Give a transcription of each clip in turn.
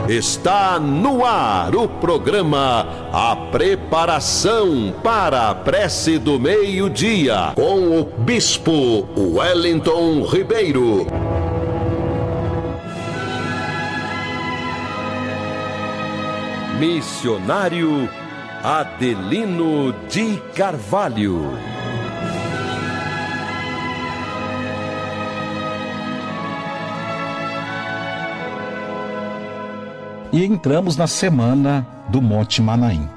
Está no ar o programa A Preparação para a Prece do Meio-Dia, com o Bispo Wellington Ribeiro. Missionário Adelino de Carvalho. E entramos na semana do Monte Manaim.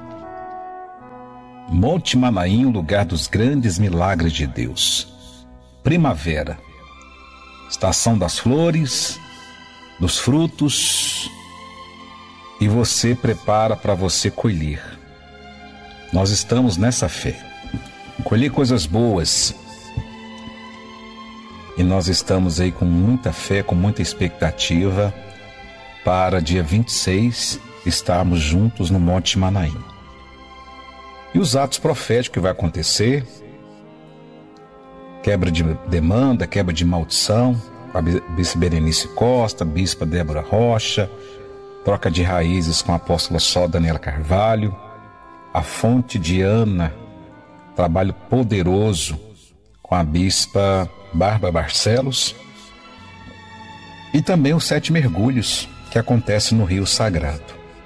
Monte Manaim, o lugar dos grandes milagres de Deus. Primavera, estação das flores, dos frutos, e você prepara para você colher. Nós estamos nessa fé. Colher coisas boas. E nós estamos aí com muita fé, com muita expectativa para dia 26 estarmos juntos no Monte Manaim. E os atos proféticos que vai acontecer: quebra de demanda, quebra de maldição, a Bispa Berenice Costa, a Bispa Débora Rocha, troca de raízes com a apóstola Só Daniela Carvalho, a fonte de Ana, trabalho poderoso com a Bispa Bárbara Barcelos, e também os 7 mergulhos que acontece no Rio Sagrado.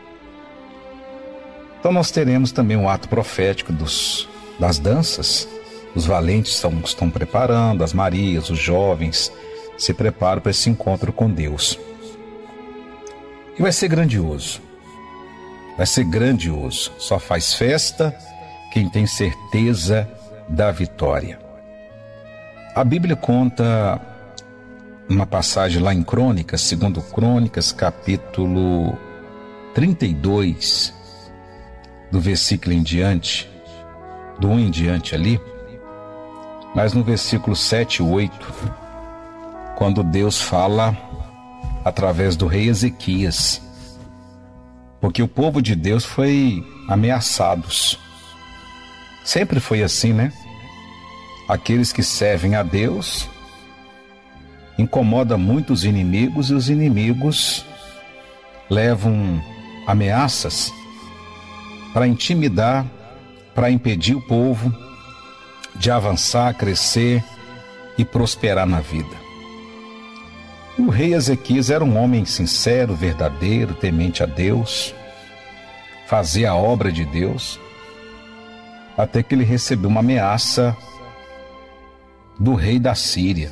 Então nós teremos também um ato profético das danças. Os valentes estão preparando, as Marias, os jovens se preparam para esse encontro com Deus. E vai ser grandioso. Vai ser grandioso. Só faz festa quem tem certeza da vitória. A Bíblia conta uma passagem lá em Crônicas, segundo Crônicas, capítulo 32, do versículo em diante, do 1 em diante ali, mas no versículo 7 e 8, quando Deus fala através do rei Ezequias, porque o povo de Deus foi ameaçados. Sempre foi assim, né? Aqueles que servem a Deus incomoda muito os inimigos, e os inimigos levam ameaças para intimidar, para impedir o povo de avançar, crescer e prosperar na vida. O rei Ezequias era um homem sincero, verdadeiro, temente a Deus, fazia a obra de Deus, até que ele recebeu uma ameaça do rei da Síria.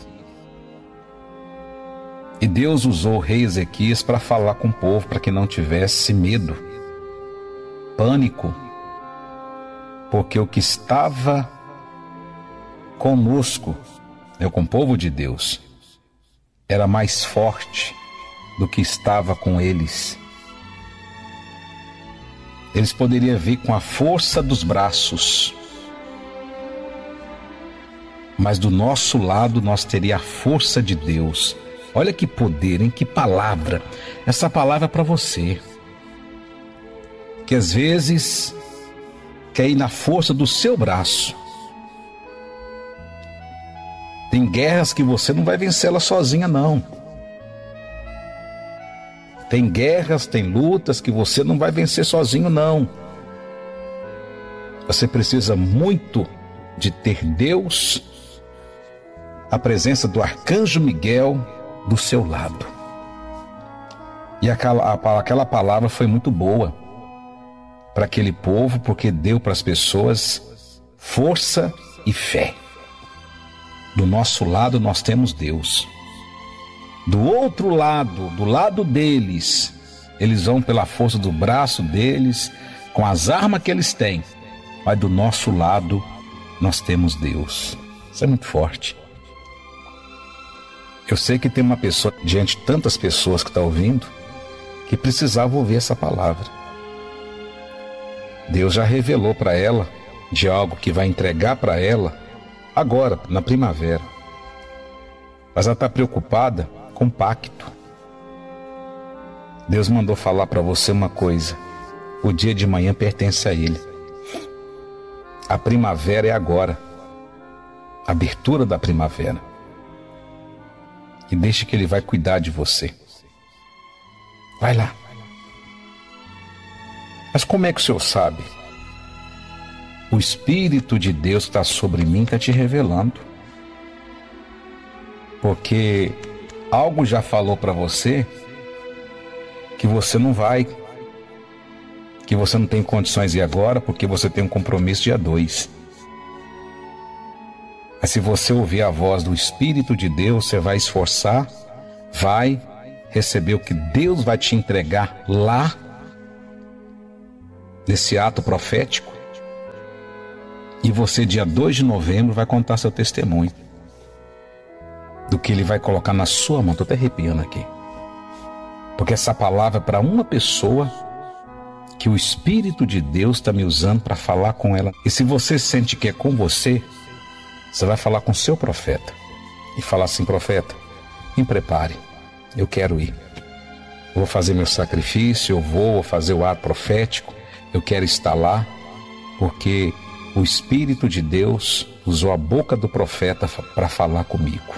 E Deus usou o rei Ezequias para falar com o povo, para que não tivesse medo, pânico, porque o que estava conosco, com o povo de Deus, era mais forte do que estava com eles. Eles poderiam vir com a força dos braços, mas do nosso lado nós teríamos a força de Deus. Olha que poder, hein? Que palavra. Essa palavra é para você, que às vezes quer ir na força do seu braço. Tem guerras que você não vai vencê-las sozinha, não. Tem guerras, tem lutas que você não vai vencer sozinho, não. Você precisa muito de ter Deus, a presença do arcanjo Miguel do seu lado. E aquela palavra foi muito boa para aquele povo, porque deu para as pessoas força e fé. Do nosso lado nós temos Deus. Do outro lado, do lado deles, eles vão pela força do braço deles, com as armas que eles têm, mas do nosso lado nós temos Deus. Isso é muito forte. Eu sei que tem uma pessoa, diante de tantas pessoas que estão ouvindo, que precisava ouvir essa palavra. Deus já revelou para ela de algo que vai entregar para ela agora, na primavera. Mas ela está preocupada com pacto. Deus mandou falar para você uma coisa: o dia de manhã pertence a Ele. A primavera é agora. A abertura da primavera. E deixe que Ele vai cuidar de você. Vai lá. Mas como é que o senhor sabe? O Espírito de Deus que está sobre mim está te revelando. Porque algo já falou para você que você não vai, que você não tem condições de ir agora porque você tem um compromisso dia 2. Mas se você ouvir a voz do Espírito de Deus, você vai esforçar, vai receber o que Deus vai te entregar lá, nesse ato profético. E você, dia 2 de novembro, vai contar seu testemunho do que Ele vai colocar na sua mão. Estou até arrepiando aqui. Porque essa palavra é para uma pessoa que o Espírito de Deus está me usando para falar com ela. E se você sente que é com você, você vai falar com o seu profeta. E falar assim: profeta, me prepare, eu quero ir. Eu vou fazer meu sacrifício, eu vou fazer o ato profético, eu quero estar lá, porque o Espírito de Deus usou a boca do profeta para falar comigo.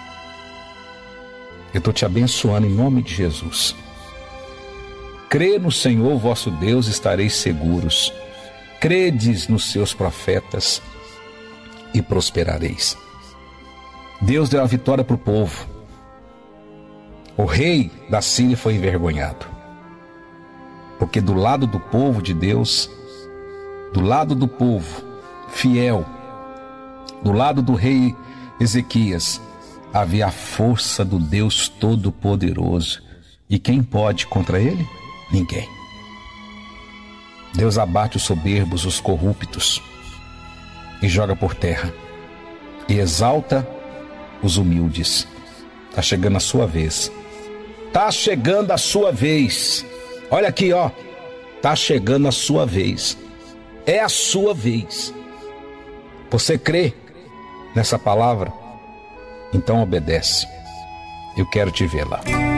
Eu estou te abençoando em nome de Jesus. Crê no Senhor vosso Deus, estareis seguros. Credes nos seus profetas e prosperareis. Deus deu a vitória para o povo. O rei da Síria foi envergonhado. Porque do lado do povo de Deus, do lado do povo fiel, do lado do rei Ezequias, havia a força do Deus Todo-Poderoso. E quem pode contra ele? Ninguém. Deus abate os soberbos, os corruptos, e joga por terra, e exalta os humildes. Está chegando a sua vez. Está chegando a sua vez. Olha aqui, ó. Está chegando a sua vez. É a sua vez. Você crê nessa palavra? Então obedece. Eu quero te ver lá.